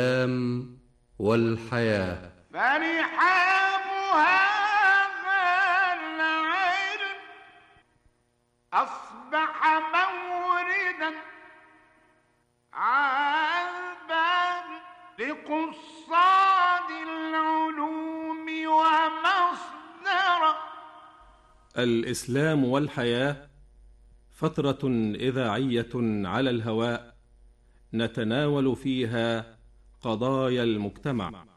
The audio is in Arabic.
الإسلام والحياة. فرحاب هذا العلم أصبح موردا عذبا لقصاد العلوم ومصدرا. الإسلام والحياة فترة إذاعية على الهواء نتناول فيها قضايا المجتمع.